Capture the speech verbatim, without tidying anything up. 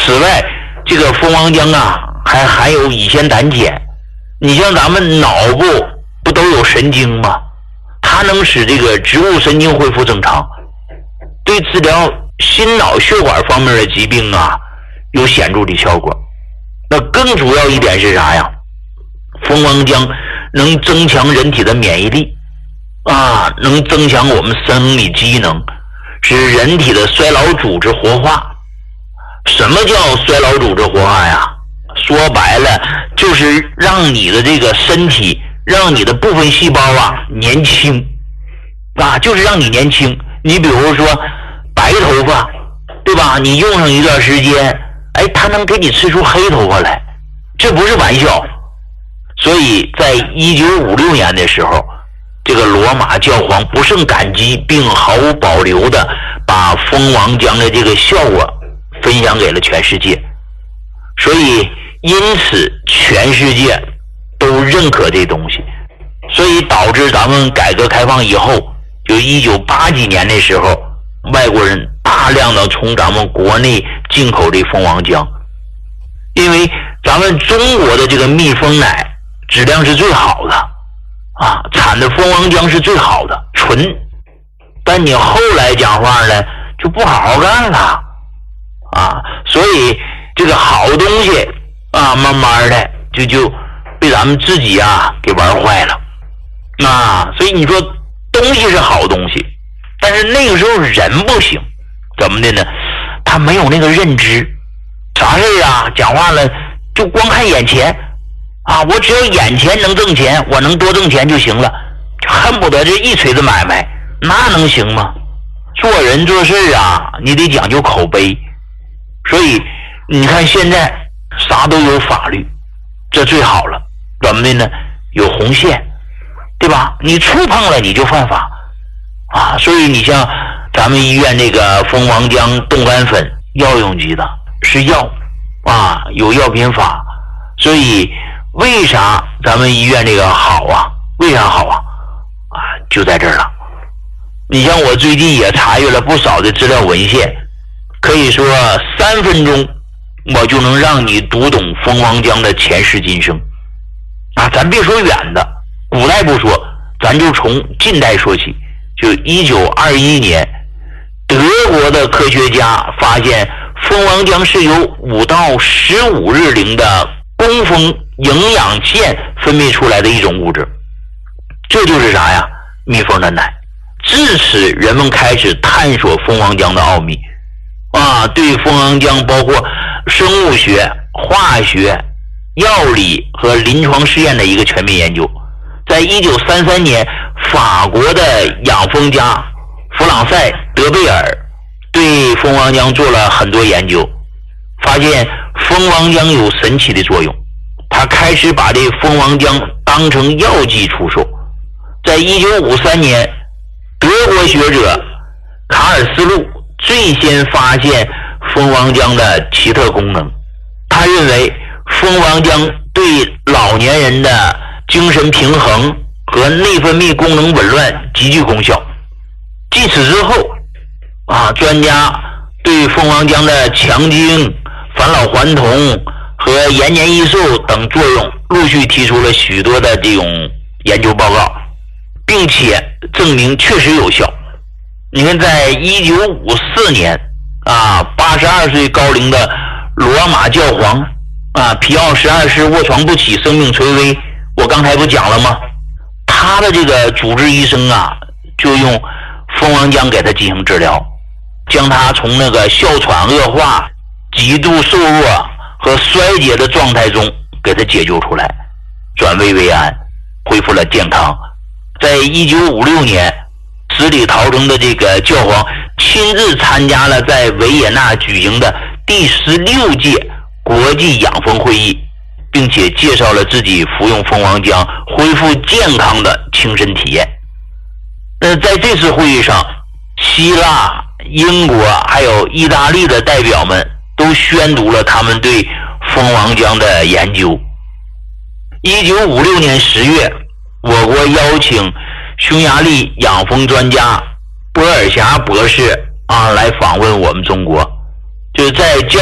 此外，这个蜂王浆啊，还含有乙酰胆碱。你像咱们脑部不都有神经吗？它能使这个植物神经恢复正常，对治疗心脑血管方面的疾病啊有显著的效果。那更主要一点是啥呀？蜂王浆能增强人体的免疫力啊，能增强我们生理机能，使人体的衰老组织活化。什么叫衰老组织活化呀？说白了就是让你的这个身体，让你的部分细胞啊年轻啊，就是让你年轻。你比如说白头发，对吧？你用上一段时间，哎，它能给你吃出黑头发来，这不是玩笑。所以在一九五六年的时候，这个罗马教皇不胜感激，并毫无保留的把蜂王浆的这个效果分享给了全世界。所以因此全世界都认可这东西，所以导致咱们改革开放以后，就一九八几年的时候，外国人大量的从咱们国内进口这蜂王浆。因为咱们中国的这个蜜蜂奶质量是最好的啊，产的蜂王浆是最好的，纯。但你后来讲话呢，就不好好干了啊，所以这个好东西啊，慢慢的就就被咱们自己啊给玩坏了啊。所以你说东西是好东西，但是那个时候人不行，怎么的呢？他没有那个认知，啥事啊讲话了就光看眼前啊，我只要眼前能挣钱，我能多挣钱就行了，恨不得这一锤子买卖，那能行吗？做人做事啊，你得讲究口碑。所以你看现在啥都有法律，这最好了。怎么的呢？有红线，对吧？你触碰了你就犯法啊。所以你像咱们医院这个蜂王浆冻干粉，药用级的，是药啊，有药品法。所以为啥咱们医院这个好啊？为啥好啊？啊，就在这儿了。你像我最近也查阅了不少的资料文献，可以说三分钟我就能让你读懂蜂王浆的前世今生啊！咱别说远的，古代不说，咱就从近代说起。就一九二一年，德国的科学家发现蜂王浆是由五到十五日龄的工蜂营养腺分泌出来的一种物质，这就是啥呀？蜜蜂的奶。自此人们开始探索蜂王浆的奥秘啊，对蜂王浆包括生物学、化学、药理和临床试验的一个全面研究。在一九三三年，法国的养蜂家弗朗塞·德贝尔对蜂王浆做了很多研究，发现蜂王浆有神奇的作用。他开始把这蜂王浆当成药剂出售。在一九五三年，德国学者卡尔斯路最先发现蜂王浆的奇特功能。他认为蜂王浆对老年人的精神平衡和内分泌功能紊乱极具功效。继此之后啊，专家对蜂王浆的强精、返老还童和延年益寿等作用陆续提出了许多的这种研究报告，并且证明确实有效。你看，在一九五四年啊，八十二岁高龄的罗马教皇啊皮奥十二世卧床不起，生命垂危，我刚才不讲了吗？他的这个主治医生啊，就用蜂王浆给他进行治疗，将他从那个哮喘恶化、极度瘦弱和衰竭的状态中给他解救出来，转危为安，恢复了健康。在一九五六年，死里逃生的这个教皇亲自参加了在维也纳举行的第十六届国际养蜂会议，并且介绍了自己服用蜂王浆恢复健康的亲身体验。呃，在这次会议上，希腊、英国还有意大利的代表们都宣读了他们对蜂王浆的研究。一九五六年十月，我国邀请匈牙利养蜂专家波尔霞博士啊来访问我们中国，就是在